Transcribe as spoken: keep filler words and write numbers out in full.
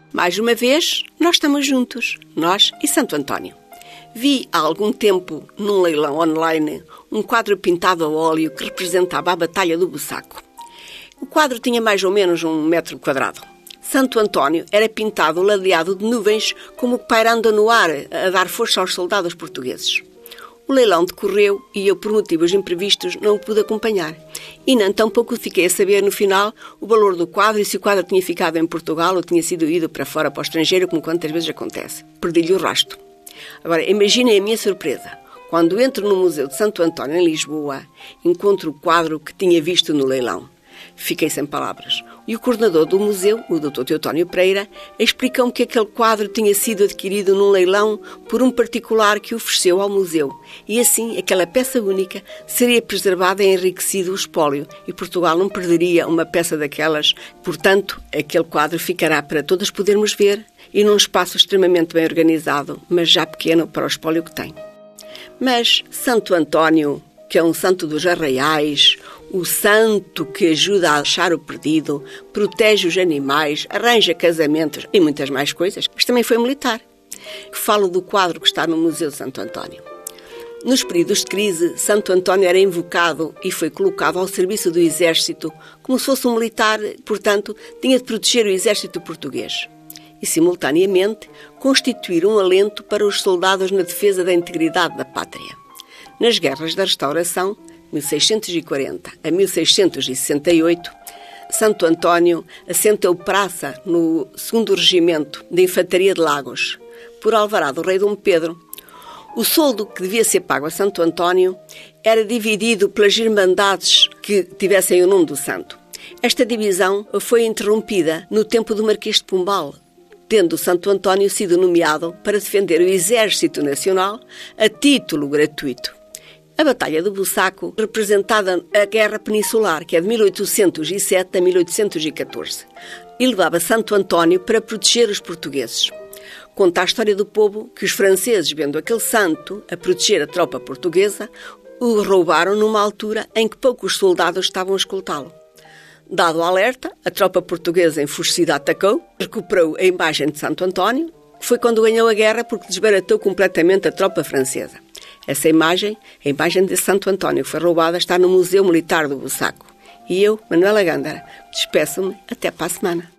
Mais uma vez, nós estamos juntos, nós e Santo António. Vi há algum tempo, num leilão online, um quadro pintado a óleo que representava a Batalha do Bussaco. O quadro tinha mais ou menos um metro quadrado. Santo António era pintado ladeado de nuvens como pairando no ar a dar força aos soldados portugueses. O leilão decorreu e eu, por motivos imprevistos, não o pude acompanhar. E nem tampouco fiquei a saber, no final, o valor do quadro e se o quadro tinha ficado em Portugal ou tinha sido ido para fora, para o estrangeiro, como quantas vezes acontece. Perdi-lhe o rastro. Agora, imaginem a minha surpresa. Quando entro no Museu de Santo António, em Lisboa, encontro o quadro que tinha visto no leilão. Fiquei sem palavras. E o coordenador do museu, o doutor Teotónio Pereira, explicou-me que aquele quadro tinha sido adquirido num leilão por um particular que o ofereceu ao museu. E assim, aquela peça única seria preservada e enriquecido o espólio. E Portugal não perderia uma peça daquelas. Portanto, aquele quadro ficará para todos podermos ver e num espaço extremamente bem organizado, mas já pequeno para o espólio que tem. Mas Santo António, que é um santo dos arraiais, o santo que ajuda a achar o perdido, protege os animais, arranja casamentos e muitas mais coisas, mas também foi militar. Falo do quadro que está no Museu de Santo António. Nos períodos de crise, Santo António era invocado e foi colocado ao serviço do exército, como se fosse um militar, portanto, tinha de proteger o exército português. E, simultaneamente, constituir um alento para os soldados na defesa da integridade da pátria. Nas guerras da Restauração, mil seiscentos e quarenta a mil seiscentos e sessenta e oito, Santo António assentou praça no segundo Regimento de Infantaria de Lagos, por alvará do rei Dom Pedro. O soldo que devia ser pago a Santo António era dividido pelas irmandades que tivessem o nome do santo. Esta divisão foi interrompida no tempo do Marquês de Pombal, tendo Santo António sido nomeado para defender o Exército Nacional a título gratuito. A Batalha do Bussaco representada a Guerra Peninsular, que é de mil oitocentos e sete a mil oitocentos e catorze, e levava Santo António para proteger os portugueses. Conta a história do povo que os franceses, vendo aquele santo a proteger a tropa portuguesa, o roubaram numa altura em que poucos soldados estavam a escoltá-lo. Dado o alerta, a tropa portuguesa enfurecida atacou, recuperou a imagem de Santo António, que foi quando ganhou a guerra porque desbaratou completamente a tropa francesa. Essa imagem, a imagem de Santo António que foi roubada, está no Museu Militar do Bussaco. E eu, Manuela Gândara, despeço-me até para a semana.